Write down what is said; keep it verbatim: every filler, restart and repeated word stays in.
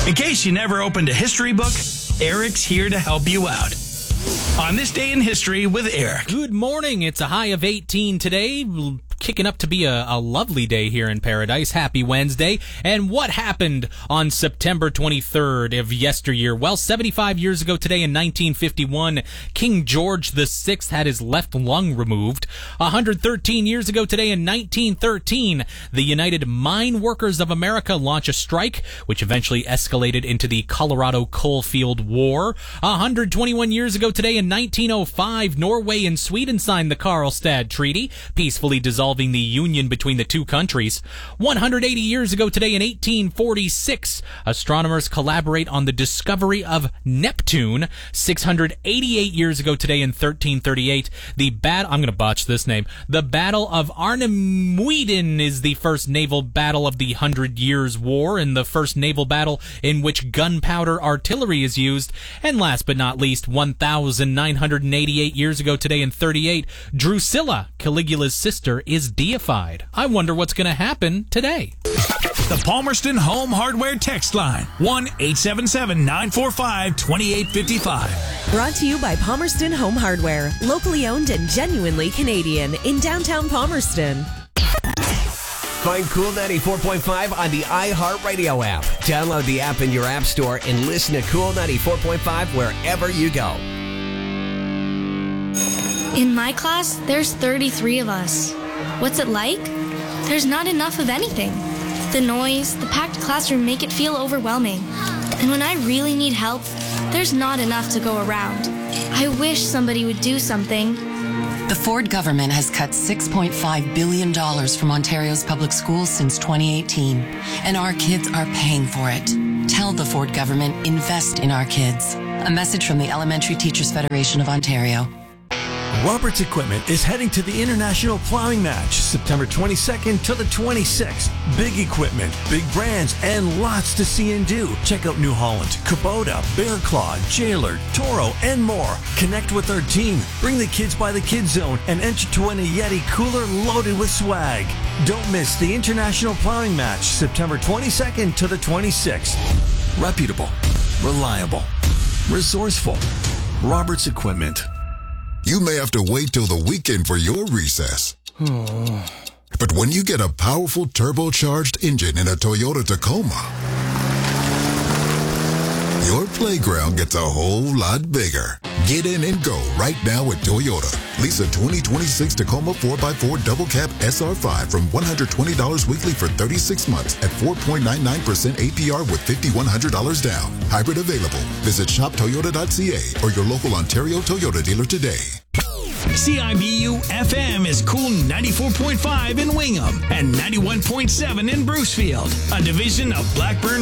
In case you never opened a history book, Eric's here to help you out. On This Day in History with Eric. Good morning. It's a high of eighteen today. Kicking up to be a, a lovely day here in paradise. Happy Wednesday. And what happened on September twenty-third of yesteryear? Well, seventy-five years ago today in nineteen fifty-one, King George the Sixth had his left lung removed. one hundred thirteen years ago today in nineteen thirteen, the United Mine Workers of America launched a strike, which eventually escalated into the Colorado Coalfield War. one hundred twenty-one years ago today in nineteen oh five, Norway and Sweden signed the Karlstad Treaty, peacefully dissolving the union between the two countries. one hundred eighty years ago today in eighteen forty-six, astronomers collaborate on the discovery of Neptune. six hundred eighty-eight years ago today in thirteen thirty-eight, the bat I'm going to botch this name. The Battle of Arnhem-Weiden is the first naval battle of the Hundred Years' War and the first naval battle in which gunpowder artillery is used. And last but not least, one thousand nine hundred eighty-eight years ago today in thirty-eight, Drusilla, Caligula's sister, is deified. I wonder what's going to happen today. The Palmerston Home Hardware text line, one eight seven seven, nine four five, two eight five five. Brought to you by Palmerston Home Hardware, locally owned and genuinely Canadian in downtown Palmerston. Find Cool ninety-four point five on the iHeartRadio app. Download the app in your app store and listen to Cool ninety-four point five wherever you go. In my class, there's thirty-three of us. What's it like? There's not enough of anything. The noise, the packed classroom make it feel overwhelming. And when I really need help, there's not enough to go around. I wish somebody would do something. The Ford government has cut six point five billion dollars from Ontario's public schools since twenty eighteen, and our kids are paying for it. Tell the Ford government, invest in our kids. A message from the Elementary Teachers Federation of Ontario. Roberts Equipment is heading to the International Plowing Match September twenty-second to the twenty-sixth. Big equipment, big brands, and lots to see and do. Check out New Holland, Kubota, Bear Claw, Jaylor, Toro, and more. Connect with our team, bring the kids by the Kids Zone, and enter to win a Yeti cooler loaded with swag. Don't miss the International Plowing Match September twenty-second to the twenty-sixth. Reputable, reliable, resourceful. Roberts Equipment. You may have to wait till the weekend for your recess. But when you get a powerful turbocharged engine in a Toyota Tacoma, your playground gets a whole lot bigger. Get in and go right now at Toyota. Lease a twenty twenty-six Tacoma four by four Double Cab S R five from one hundred twenty dollars weekly for thirty-six months at four point nine nine percent A P R with five thousand one hundred dollars down. Hybrid available. Visit shop toyota dot c a or your local Ontario Toyota dealer today. C I B U F M is Cool ninety-four point five in Wingham and ninety-one point seven in Brucefield, a division of Blackburn